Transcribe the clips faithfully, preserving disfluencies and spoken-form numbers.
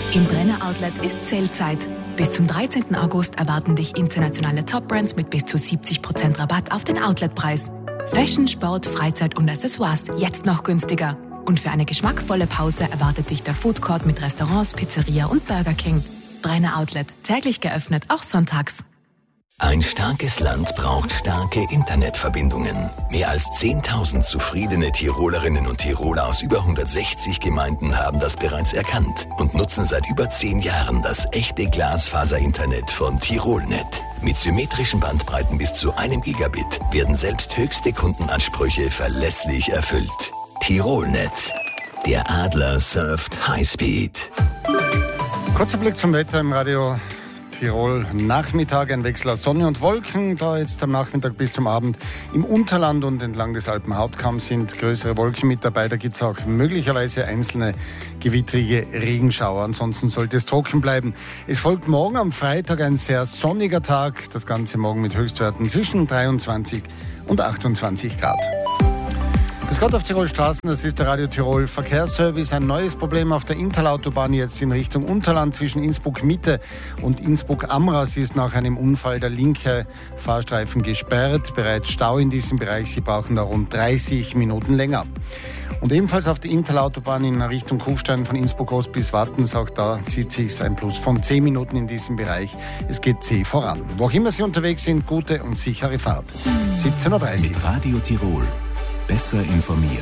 Im Brenner Outlet ist Sale-Zeit. Bis zum dreizehnten August erwarten dich internationale Top-Brands mit bis zu siebzig Prozent Rabatt auf den Outlet-Preis. Fashion, Sport, Freizeit und Accessoires jetzt noch günstiger. Und für eine geschmackvolle Pause erwartet dich der Food Court mit Restaurants, Pizzeria und Burger King. Brenner Outlet, täglich geöffnet, auch sonntags. Ein starkes Land braucht starke Internetverbindungen. Mehr als zehntausend zufriedene Tirolerinnen und Tiroler aus über hundertsechzig Gemeinden haben das bereits erkannt und nutzen seit über zehn Jahren das echte Glasfaser-Internet von Tirolnet. Mit symmetrischen Bandbreiten bis zu einem Gigabit werden selbst höchste Kundenansprüche verlässlich erfüllt. Tirolnet. Der Adler surft Highspeed. Kurzer Blick zum Wetter im Radio Tirol. Nachmittag ein Wechsel aus Sonne und Wolken. Da jetzt am Nachmittag bis zum Abend im Unterland und entlang des Alpenhauptkamms sind größere Wolken mit dabei. Da gibt es auch möglicherweise einzelne gewittrige Regenschauer. Ansonsten sollte es trocken bleiben. Es folgt morgen am Freitag ein sehr sonniger Tag. Das Ganze morgen mit Höchstwerten zwischen dreiundzwanzig und achtundzwanzig Grad. Grüß Gott auf Tirol Straßen, das ist der Radio Tirol Verkehrsservice. Ein neues Problem auf der Interlautobahn jetzt in Richtung Unterland zwischen Innsbruck Mitte und Innsbruck Amras ist nach einem Unfall der linke Fahrstreifen gesperrt. Bereits Stau in diesem Bereich, Sie brauchen da rund dreißig Minuten länger. Und ebenfalls auf der Interlautobahn in Richtung Kufstein von Innsbruck Ost bis Wattens, auch da zieht sich ein Plus von zehn Minuten in diesem Bereich. Es geht zäh voran. Wo auch immer Sie unterwegs sind, gute und sichere Fahrt. siebzehn Uhr dreißig. Mit Radio Tirol. Besser informiert.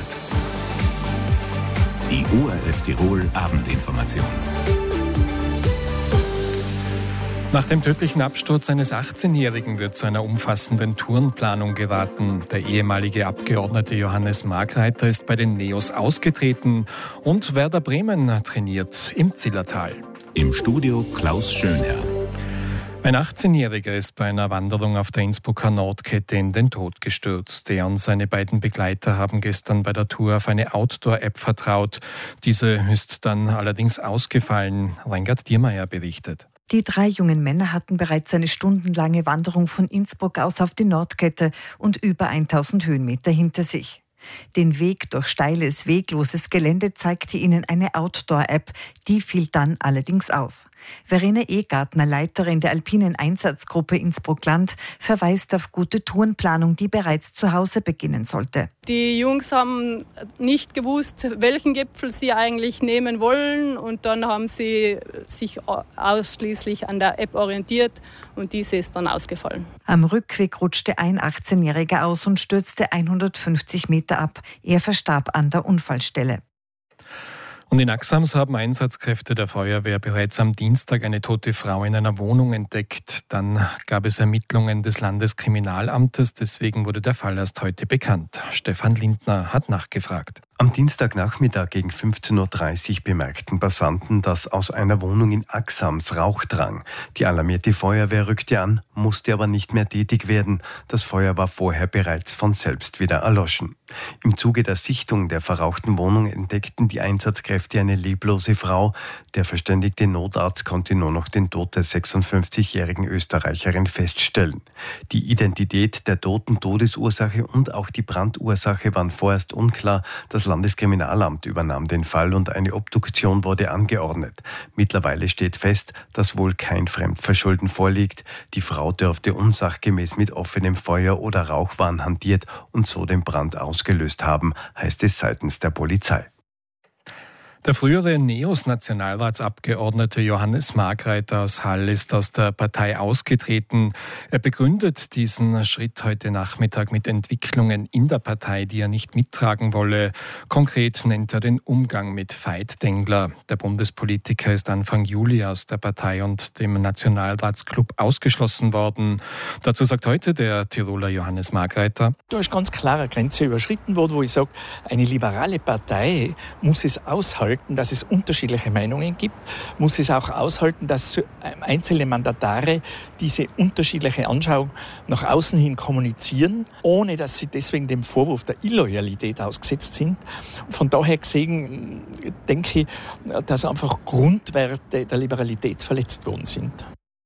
Die O R F Tirol Abendinformation. Nach dem tödlichen Absturz eines achtzehnjährigen wird zu einer umfassenden Tourenplanung geraten. Der ehemalige Abgeordnete Johannes Margreiter ist bei den Neos ausgetreten und Werder Bremen trainiert im Zillertal. Im Studio Klaus Schönherr. Ein achtzehnjähriger ist bei einer Wanderung auf der Innsbrucker Nordkette in den Tod gestürzt. Er und seine beiden Begleiter haben gestern bei der Tour auf eine Outdoor-App vertraut. Diese ist dann allerdings ausgefallen. Reingard Diermeier berichtet. Die drei jungen Männer hatten bereits eine stundenlange Wanderung von Innsbruck aus auf die Nordkette und über tausend Höhenmeter hinter sich. Den Weg durch steiles, wegloses Gelände zeigte ihnen eine Outdoor-App, die fiel dann allerdings aus. Verena Egartner, Leiterin der Alpinen Einsatzgruppe Innsbruck-Land, verweist auf gute Tourenplanung, die bereits zu Hause beginnen sollte. Die Jungs haben nicht gewusst, welchen Gipfel sie eigentlich nehmen wollen, und dann haben sie sich ausschließlich an der App orientiert und diese ist dann ausgefallen. Am Rückweg rutschte ein achtzehnjähriger aus und stürzte hundertfünfzig Meter ab. Er verstarb an der Unfallstelle. Und in Axams haben Einsatzkräfte der Feuerwehr bereits am Dienstag eine tote Frau in einer Wohnung entdeckt. Dann gab es Ermittlungen des Landeskriminalamtes, deswegen wurde der Fall erst heute bekannt. Stefan Lindner hat nachgefragt. Am Dienstagnachmittag gegen fünfzehn Uhr dreißig bemerkten Passanten, dass aus einer Wohnung in Axams Rauch drang. Die alarmierte Feuerwehr rückte an, musste aber nicht mehr tätig werden. Das Feuer war vorher bereits von selbst wieder erloschen. Im Zuge der Sichtung der verrauchten Wohnung entdeckten die Einsatzkräfte eine leblose Frau. Der verständigte Notarzt konnte nur noch den Tod der sechsundfünfzigjährigen Österreicherin feststellen. Die Identität der toten Todesursache und auch die Brandursache waren vorerst unklar. Das Landeskriminalamt übernahm den Fall und eine Obduktion wurde angeordnet. Mittlerweile steht fest, dass wohl kein Fremdverschulden vorliegt. Die Frau dürfte unsachgemäß mit offenem Feuer oder Rauchwahn hantiert und so den Brand ausgelöst haben, heißt es seitens der Polizei. Der frühere Neos-Nationalratsabgeordnete Johannes Margreiter aus Hall ist aus der Partei ausgetreten. Er begründet diesen Schritt heute Nachmittag mit Entwicklungen in der Partei, die er nicht mittragen wolle. Konkret nennt er den Umgang mit Veit Dengler. Der Bundespolitiker ist Anfang Juli aus der Partei und dem Nationalratsclub ausgeschlossen worden. Dazu sagt heute der Tiroler Johannes Margreiter: Da ist ganz klar eine Grenze überschritten worden, wo ich sage, eine liberale Partei muss es aushalten, dass es unterschiedliche Meinungen gibt, muss es auch aushalten, dass einzelne Mandatare diese unterschiedliche Anschauung nach außen hin kommunizieren, ohne dass sie deswegen dem Vorwurf der Illoyalität ausgesetzt sind. Von daher gesehen denke ich, dass einfach Grundwerte der Liberalität verletzt worden sind.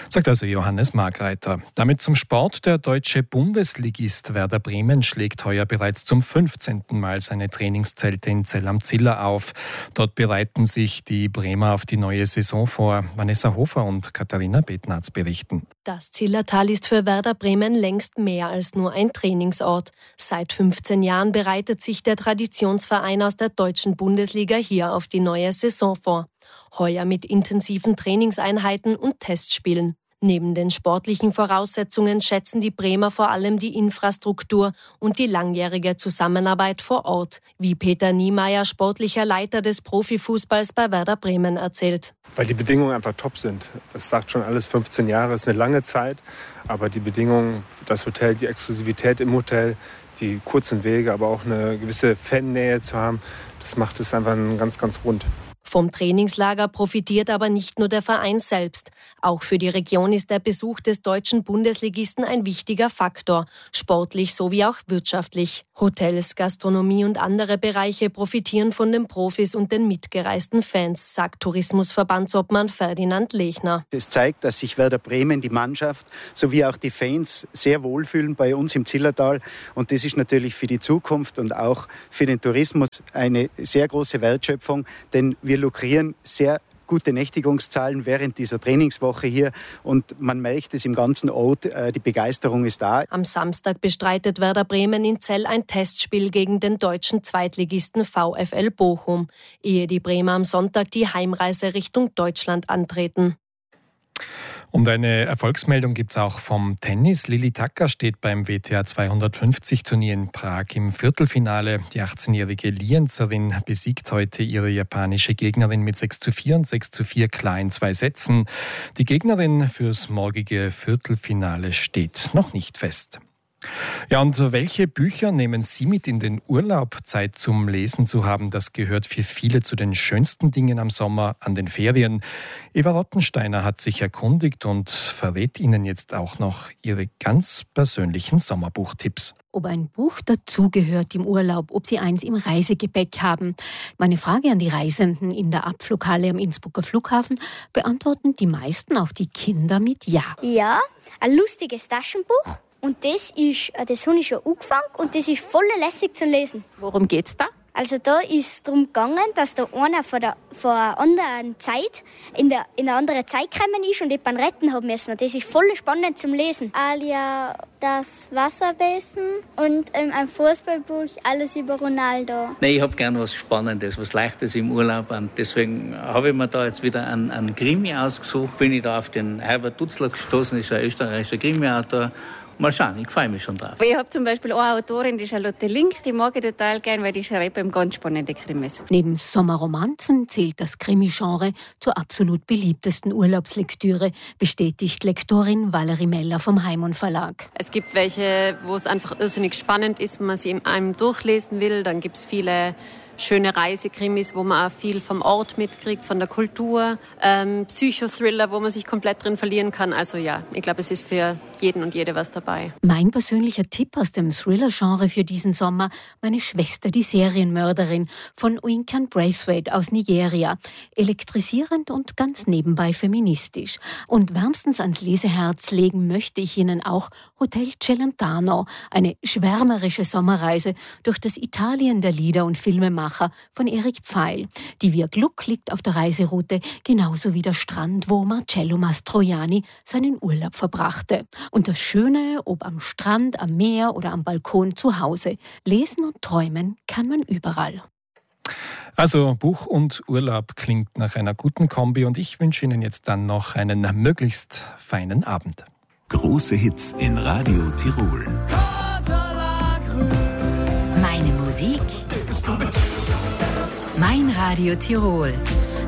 Sagt also Johannes Markreiter. Damit zum Sport. Der deutsche Bundesligist Werder Bremen schlägt heuer bereits zum fünfzehnten Mal seine Trainingszelte in Zell am Ziller auf. Dort bereiten sich die Bremer auf die neue Saison vor. Vanessa Hofer und Katharina Betnarz berichten. Das Zillertal ist für Werder Bremen längst mehr als nur ein Trainingsort. Seit fünfzehn Jahren bereitet sich der Traditionsverein aus der deutschen Bundesliga hier auf die neue Saison vor. Heuer mit intensiven Trainingseinheiten und Testspielen. Neben den sportlichen Voraussetzungen schätzen die Bremer vor allem die Infrastruktur und die langjährige Zusammenarbeit vor Ort, wie Peter Niemeyer, sportlicher Leiter des Profifußballs bei Werder Bremen, erzählt. Weil die Bedingungen einfach top sind. Das sagt schon alles, fünfzehn Jahre ist eine lange Zeit, aber die Bedingungen, das Hotel, die Exklusivität im Hotel, die kurzen Wege, aber auch eine gewisse Fannähe zu haben, das macht es einfach ganz, ganz rund. Vom Trainingslager profitiert aber nicht nur der Verein selbst. Auch für die Region ist der Besuch des deutschen Bundesligisten ein wichtiger Faktor, sportlich sowie auch wirtschaftlich. Hotels, Gastronomie und andere Bereiche profitieren von den Profis und den mitgereisten Fans, sagt Tourismusverbandsobmann Ferdinand Lechner. Es zeigt, dass sich Werder Bremen, die Mannschaft sowie auch die Fans sehr wohlfühlen bei uns im Zillertal. Und das ist natürlich für die Zukunft und auch für den Tourismus eine sehr große Wertschöpfung, denn wir lukrieren sehr gute Nächtigungszahlen während dieser Trainingswoche hier und man merkt es im ganzen Ort, die Begeisterung ist da. Am Samstag bestreitet Werder Bremen in Zell ein Testspiel gegen den deutschen Zweitligisten VfL Bochum, ehe die Bremer am Sonntag die Heimreise Richtung Deutschland antreten. Und eine Erfolgsmeldung gibt es auch vom Tennis. Lili Tacker steht beim W T A zweihundertfünfzig Turnier in Prag im Viertelfinale. Die achtzehnjährige Lienzerin besiegt heute ihre japanische Gegnerin mit sechs zu vier und sechs zu vier klar in zwei Sätzen. Die Gegnerin fürs morgige Viertelfinale steht noch nicht fest. Ja, und welche Bücher nehmen Sie mit in den Urlaub? Zeit zum Lesen zu haben, das gehört für viele zu den schönsten Dingen am Sommer, an den Ferien. Eva Rottensteiner hat sich erkundigt und verrät Ihnen jetzt auch noch ihre ganz persönlichen Sommerbuchtipps. Ob ein Buch dazugehört im Urlaub, ob Sie eins im Reisegepäck haben. Meine Frage an die Reisenden in der Abflughalle am Innsbrucker Flughafen beantworten die meisten, auch die Kinder, mit Ja. Ja, ein lustiges Taschenbuch. Und das ist, das habe ich schon angefangen und das ist voll lässig zu lesen. Worum geht's da? Also da ist darum gegangen, dass da einer von der von einer anderen Zeit in, der, in eine andere Zeit gekommen ist und jemanden retten haben müssen. Und das ist voll spannend zum Lesen. Alia, das Wasserwesen und ähm, ein Fußballbuch, alles über Ronaldo. Nein, ich habe gerne was Spannendes, was Leichtes im Urlaub. Und deswegen habe ich mir da jetzt wieder einen, einen Krimi ausgesucht. Bin ich da auf den Herbert Dutzler gestoßen, ist ein österreichischer Krimi-Autor. Mal schauen, ich freue mich schon drauf. Ich habe zum Beispiel eine Autorin, die Charlotte Link, die mag ich total gern, weil die schreibt eben ganz spannende Krimis. Neben Sommerromanzen zählt das Krimi-Genre zur absolut beliebtesten Urlaubslektüre, bestätigt Lektorin Valerie Meller vom Heimon Verlag. Es gibt welche, wo es einfach irrsinnig spannend ist, wenn man sie in einem durchlesen will. Dann gibt es viele schöne Reisekrimis, wo man auch viel vom Ort mitkriegt, von der Kultur. Ähm, Psychothriller, wo man sich komplett drin verlieren kann. Also ja, ich glaube, es ist für jeden und jede was dabei. Mein persönlicher Tipp aus dem Thriller-Genre für diesen Sommer: Meine Schwester, die Serienmörderin von Oyinkan Braithwaite aus Nigeria. Elektrisierend und ganz nebenbei feministisch. Und wärmstens ans Leseherz legen möchte ich Ihnen auch Hotel Celentano, eine schwärmerische Sommerreise durch das Italien der Lieder und Filmemacher von Erik Pfeil. Die Via Gluck liegt auf der Reiseroute, genauso wie der Strand, wo Marcello Mastroianni seinen Urlaub verbrachte. Und das Schöne, ob am Strand, am Meer oder am Balkon zu Hause, lesen und träumen kann man überall. Also Buch und Urlaub klingt nach einer guten Kombi und ich wünsche Ihnen jetzt dann noch einen möglichst feinen Abend. Große Hits in Radio Tirol. Meine Musik, mein Radio Tirol.